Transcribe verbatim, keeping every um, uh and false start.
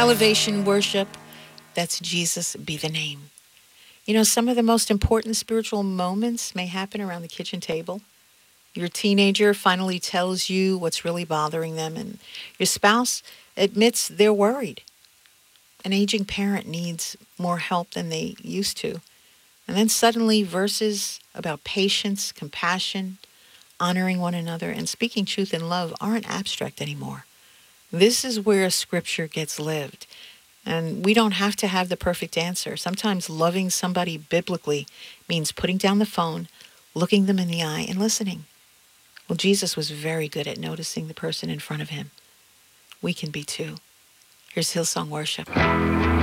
Elevation worship, that's Jesus be the name. You know, some of the most important spiritual moments may happen around the kitchen table. Your teenager finally tells you what's really bothering them, and your spouse admits they're worried. An aging parent needs more help than they used to. And then suddenly, verses about patience, compassion, honoring one another, and speaking truth in love aren't abstract anymore. This is where scripture gets lived. And we don't have to have the perfect answer. Sometimes loving somebody biblically means putting down the phone, looking them in the eye, and listening. Well, Jesus was very good at noticing the person in front of him. We can be too. Here's Hillsong Worship.